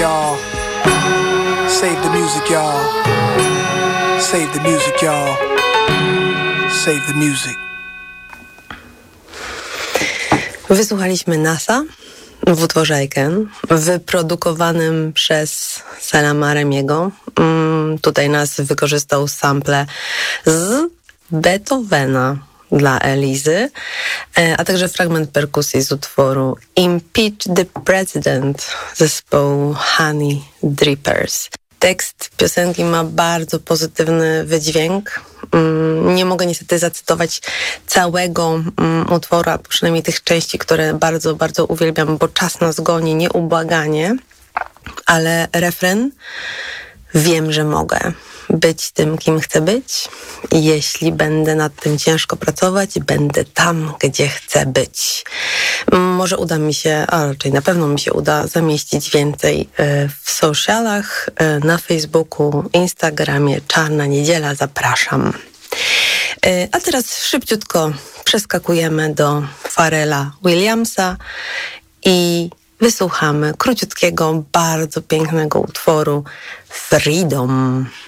y'all. Save the music, y'all. Save the music, y'all. Save the music. Wysłuchaliśmy NASA w utworze I Can, wyprodukowanym przez Salama Remiego. Tutaj nas wykorzystał sample z Beethovena dla Elizy, a także fragment perkusji z utworu Impeach the President zespołu Honey Drippers. Tekst piosenki ma bardzo pozytywny wydźwięk. Nie mogę niestety zacytować całego utworu, a przynajmniej tych części, które bardzo, bardzo uwielbiam, bo czas nas goni nieubłaganie, ale refren: wiem, że mogę być tym, kim chcę być. Jeśli będę nad tym ciężko pracować, będę tam, gdzie chcę być. Może uda mi się, a raczej na pewno mi się uda zamieścić więcej w socialach, na Facebooku, Instagramie. Czarna Niedziela, zapraszam. A teraz szybciutko przeskakujemy do Pharrella Williamsa i wysłuchamy króciutkiego, bardzo pięknego utworu Freedom.